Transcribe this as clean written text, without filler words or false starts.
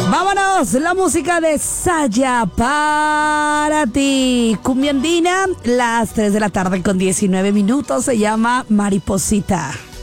Vámonos, la música de Saya para ti. Cumbia andina, las 3 de la tarde con 19 minutos, se llama Mariposita.